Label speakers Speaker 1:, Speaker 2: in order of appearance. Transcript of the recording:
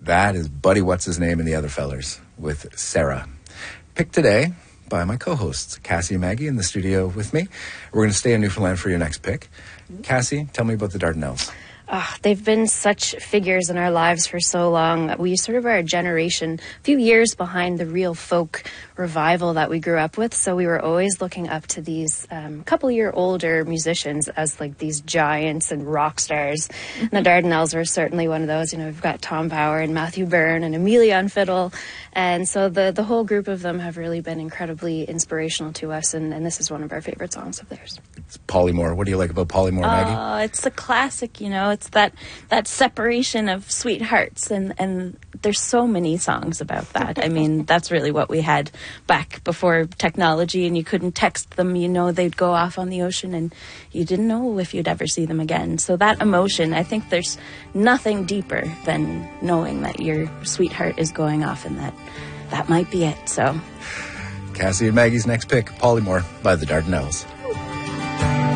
Speaker 1: That is Buddy What's His Name and the Other Fellers with Sarah. Picked today by my co-hosts, Cassie and Maggie, in the studio with me. We're going to stay in Newfoundland for your next pick. Cassie, tell me about the Dardanelles.
Speaker 2: They've been such figures in our lives for so long. We sort of are a generation, a few years behind the real folk revival that we grew up with. So we were always looking up to these couple-year older musicians as like these giants and rock stars. And the Dardanelles were certainly one of those. You know, we've got Tom Power and Matthew Byrne and Amelia on fiddle. And so the whole group of them have really been incredibly inspirational to us. And this is one of our favorite songs of theirs.
Speaker 1: It's Polymore. What do you like about Polymore, Maggie?
Speaker 3: It's a classic, you know. It's that separation of sweethearts, and there's so many songs about that. I mean, that's really what we had back before technology, and you couldn't text them. You know, they'd go off on the ocean, and you didn't know if you'd ever see them again. So that emotion, I think there's nothing deeper than knowing that your sweetheart is going off, and that might be it. So,
Speaker 1: Cassie and Maggie's next pick, Polymore by the Dardanelles.